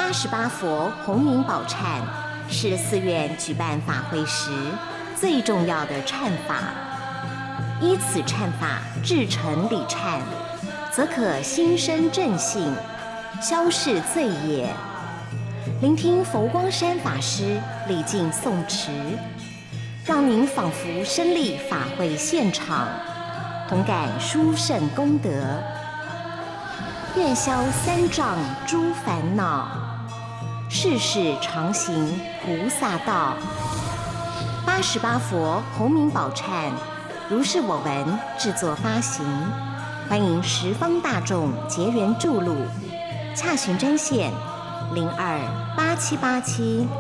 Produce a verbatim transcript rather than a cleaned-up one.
八十八佛洪名宝忏是寺院举办法会时最重要的忏法，依此忏法至诚礼忏，则可心生正信，消逝罪业。聆听佛光山法师礼敬诵持，让您仿佛身历法会现场，同感殊胜功德，愿消三障诸烦恼，世世常行菩萨道。八十八佛洪名宝忏，如是我闻制作发行，欢迎十方大众结缘注录，洽询专线零二八七八七